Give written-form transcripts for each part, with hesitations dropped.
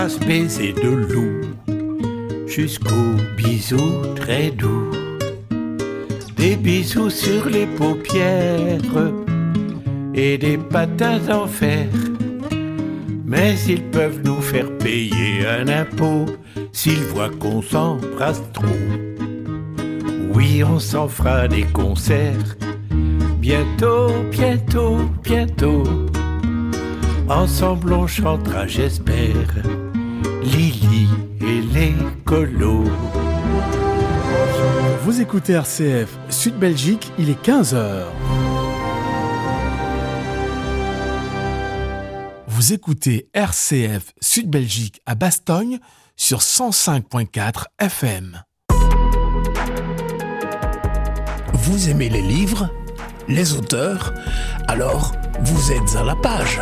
Ce baiser de loup jusqu'aux bisous très doux, des bisous sur les paupières et des patins en fer. Mais ils peuvent nous faire payer un impôt s'ils voient qu'on s'embrasse trop. Oui, on s'en fera des concerts bientôt, bientôt, bientôt. Ensemble on chantera, j'espère, Lily et les colos. Vous écoutez RCF Sud Belgique, il est 15h. Vous écoutez RCF Sud Belgique à Bastogne sur 105.4 FM. Vous aimez les livres, les auteurs? Alors, vous êtes à la page.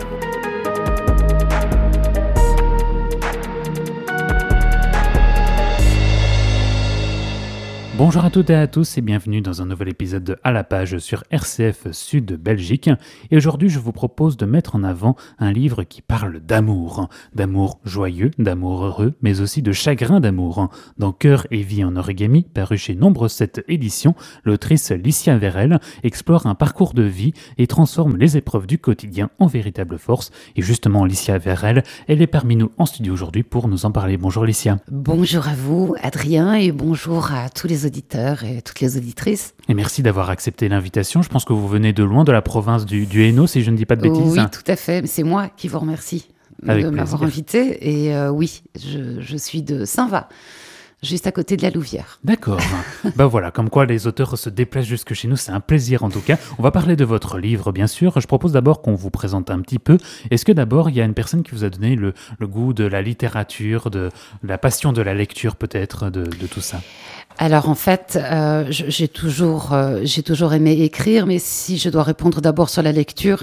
Bonjour à toutes et à tous et bienvenue dans un nouvel épisode de À la page sur RCF Sud Belgique. Et aujourd'hui, je vous propose de mettre en avant un livre qui parle d'amour. D'amour joyeux, d'amour heureux, mais aussi de chagrin d'amour. Dans Cœur et vie en origami, paru chez Nombre 7 éditions, l'autrice Licia Verel explore un parcours de vie et transforme les épreuves du quotidien en véritable force. Et justement, Licia Verel, elle est parmi nous en studio aujourd'hui pour nous en parler. Bonjour Licia. Bonjour à vous, Adrien, et bonjour à tous les auditeurs et toutes les auditrices. Et merci d'avoir accepté l'invitation. Je pense que vous venez de loin, de la province du Hainaut, si je ne dis pas de bêtises. Oui, tout à fait. C'est moi qui vous remercie de m'avoir invité. Et oui, je suis de Saint-Va, juste à côté de la Louvière. D'accord. Voilà, comme quoi les auteurs se déplacent jusque chez nous, c'est un plaisir en tout cas. On va parler de votre livre, bien sûr. Je propose d'abord qu'on vous présente un petit peu. Est-ce que d'abord, il y a une personne qui vous a donné le goût de la littérature, de la passion de la lecture peut-être, de tout ça ? Alors en fait, j'ai toujours aimé écrire, mais si je dois répondre d'abord sur la lecture,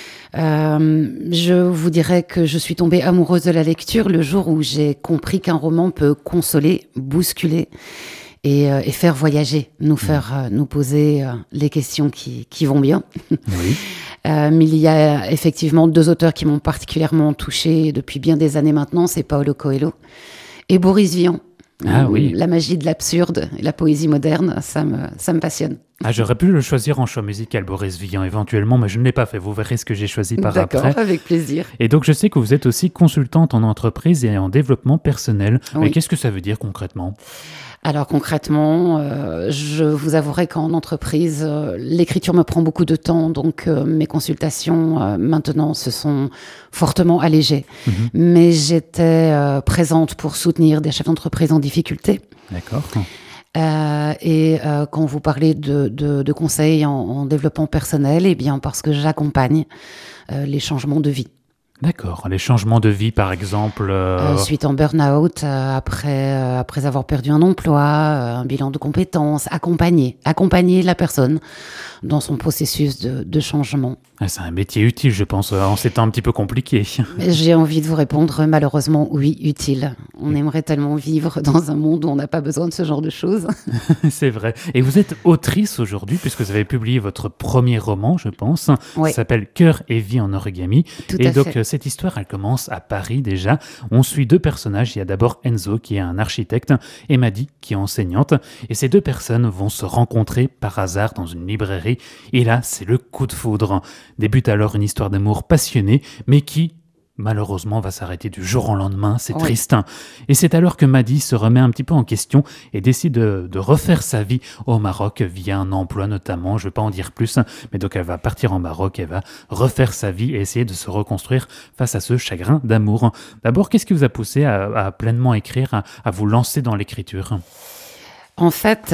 je vous dirais que je suis tombée amoureuse de la lecture le jour où j'ai compris qu'un roman peut consoler, bousculer et faire voyager, nous poser les questions qui vont bien. Oui. Mais il y a effectivement deux auteurs qui m'ont particulièrement touchée depuis bien des années maintenant, c'est Paulo Coelho et Boris Vian. Ah oui. La magie de l'absurde et la poésie moderne, ça me passionne. Ah, j'aurais pu le choisir en choix musical, Boris Vian, éventuellement, mais je ne l'ai pas fait. Vous verrez ce que j'ai choisi par après. D'accord, avec plaisir. Et donc, je sais que vous êtes aussi consultante en entreprise et en développement personnel. Oui. Mais qu'est-ce que ça veut dire concrètement ? Alors concrètement, je vous avouerai qu'en entreprise, l'écriture me prend beaucoup de temps, donc mes consultations maintenant se sont fortement allégées. Mmh. Mais j'étais présente pour soutenir des chefs d'entreprise en difficulté. D'accord. Et quand vous parlez de conseils en développement personnel, eh bien parce que j'accompagne les changements de vie. D'accord, les changements de vie par exemple suite en burn-out, après avoir perdu un emploi, un bilan de compétences, accompagner la personne dans son processus de changement. Ah, c'est un métier utile, je pense, en ces temps un petit peu compliqués. J'ai envie de vous répondre, malheureusement, oui, utile. On aimerait tellement vivre dans un monde où on n'a pas besoin de ce genre de choses. C'est vrai. Et vous êtes autrice aujourd'hui, puisque vous avez publié votre premier roman, je pense. Oui. Ça s'appelle Cœur et vie en origami. Tout et à donc, fait. Cette histoire, elle commence à Paris déjà. On suit deux personnages. Il y a d'abord Enzo, qui est un architecte, et Maddy, qui est enseignante. Et ces deux personnes vont se rencontrer par hasard dans une librairie. Et là, c'est le coup de foudre. Débute alors une histoire d'amour passionnée, mais qui, malheureusement, va s'arrêter du jour au lendemain. C'est triste. Et c'est alors que Maddy se remet un petit peu en question et décide de refaire sa vie au Maroc via un emploi notamment. Je ne vais pas en dire plus, mais donc elle va partir en Maroc, elle va refaire sa vie et essayer de se reconstruire face à ce chagrin d'amour. D'abord, qu'est-ce qui vous a poussé à pleinement écrire, à vous lancer dans l'écriture ? En fait,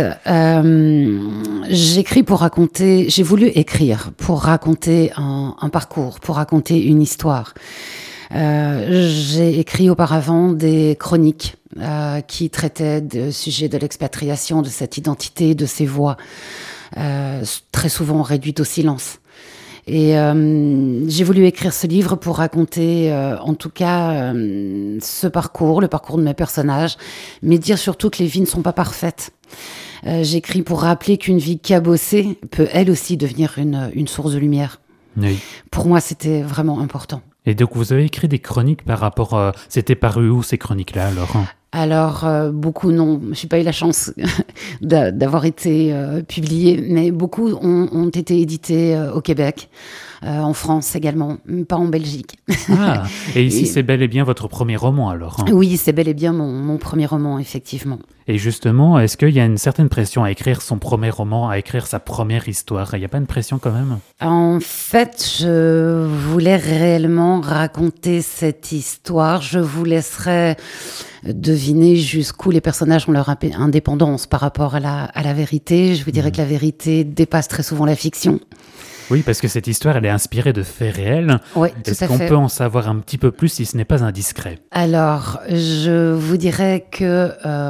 j'ai voulu écrire pour raconter un parcours, pour raconter une histoire. J'ai écrit auparavant des chroniques qui traitaient du sujet de l'expatriation, de cette identité, de ces voix, très souvent réduites au silence. Et j'ai voulu écrire ce livre pour raconter, en tout cas, ce parcours, le parcours de mes personnages, mais dire surtout que les vies ne sont pas parfaites. J'écris pour rappeler qu'une vie cabossée peut elle aussi devenir une source de lumière. Oui. Pour moi, c'était vraiment important. Et donc vous avez écrit des chroniques par rapport... c'était paru où ces chroniques-là alors? Alors, beaucoup non. Je n'ai pas eu la chance d'avoir été publiée, mais beaucoup ont été édités au Québec, en France également, pas en Belgique. Ah, et ici c'est bel et bien votre premier roman alors? Oui, c'est bel et bien mon premier roman, effectivement. Et justement, est-ce qu'il y a une certaine pression à écrire son premier roman, à écrire sa première histoire? Il n'y a pas une pression quand même? En fait, je voulais réellement raconter cette histoire. Je vous laisserai deviner jusqu'où les personnages ont leur indépendance par rapport à la vérité. Je vous dirais que la vérité dépasse très souvent la fiction. Oui, parce que cette histoire, elle est inspirée de faits réels. Oui, tout à fait. Est-ce qu'on peut en savoir un petit peu plus si ce n'est pas indiscret? Alors, je vous dirais que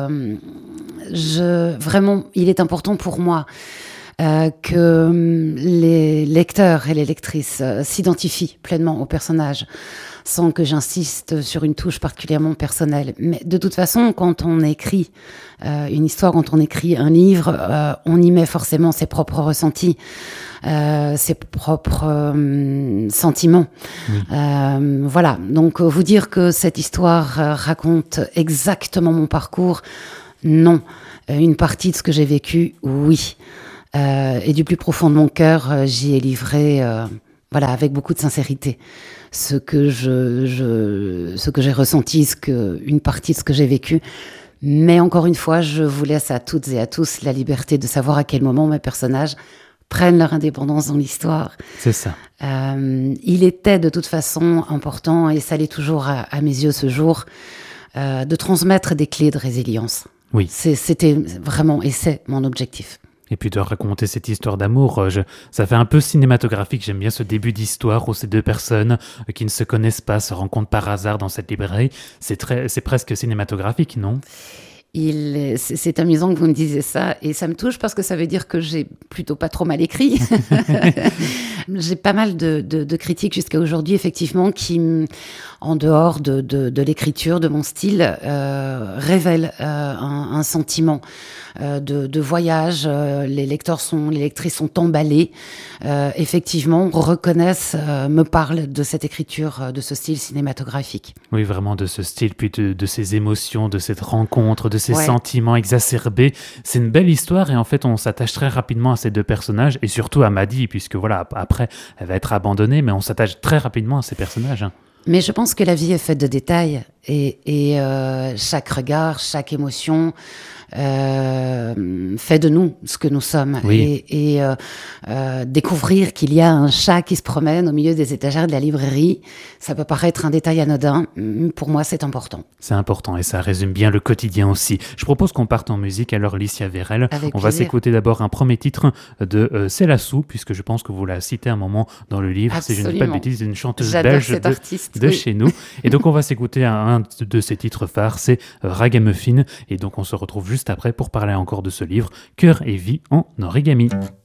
vraiment, il est important pour moi que les lecteurs et les lectrices s'identifient pleinement au personnage, sans que j'insiste sur une touche particulièrement personnelle. Mais de toute façon, quand on écrit une histoire, quand on écrit un livre, on y met forcément ses propres ressentis, ses propres sentiments. Oui. Voilà, donc vous dire que cette histoire raconte exactement mon parcours, non. Une partie de ce que j'ai vécu, oui. Et du plus profond de mon cœur, j'y ai livré, avec beaucoup de sincérité, ce que j'ai ressenti, une partie de ce que j'ai vécu. Mais encore une fois, je vous laisse à toutes et à tous la liberté de savoir à quel moment mes personnages prennent leur indépendance dans l'histoire. C'est ça. Il était de toute façon important, et ça l'est toujours à mes yeux ce jour, de transmettre des clés de résilience. Oui. C'était vraiment, et c'est mon objectif. Et puis de raconter cette histoire d'amour, ça fait un peu cinématographique. J'aime bien ce début d'histoire où ces deux personnes qui ne se connaissent pas se rencontrent par hasard dans cette librairie. C'est presque cinématographique, non ? C'est amusant que vous me disiez ça, et ça me touche parce que ça veut dire que j'ai plutôt pas trop mal écrit. J'ai pas mal de critiques jusqu'à aujourd'hui, effectivement, qui, en dehors de l'écriture, de mon style, révèlent un sentiment de voyage. Les lectrices sont emballées, effectivement, reconnaissent, me parlent de cette écriture, de ce style cinématographique. Oui, vraiment de ce style, puis de ces émotions, de cette rencontre, de ces sentiments exacerbés. C'est une belle histoire, et en fait, on s'attache très rapidement à ces deux personnages, et surtout à Maddy, puisque voilà, après, elle va être abandonnée, mais on s'attache très rapidement à ces personnages. Mais je pense que la vie est faite de détails, et chaque regard, chaque émotion fait de nous ce que nous sommes. Oui. Et découvrir qu'il y a un chat qui se promène au milieu des étagères de la librairie, ça peut paraître un détail anodin. Pour moi, c'est important. C'est important, et ça résume bien le quotidien aussi. Je propose qu'on parte en musique. Alors, Licia Vérel, on va s'écouter d'abord un premier titre de Célassou, puisque je pense que vous la citez un moment dans le livre. Absolument. Si je ne dis pas de bêtises, une chanteuse J'adore belge cet artiste, de chez nous. Et donc, on va s'écouter un de ses titres phares, c'est Ragamuffin. Et donc, on se retrouve juste après pour parler encore de ce livre, Cœur et vie en origami.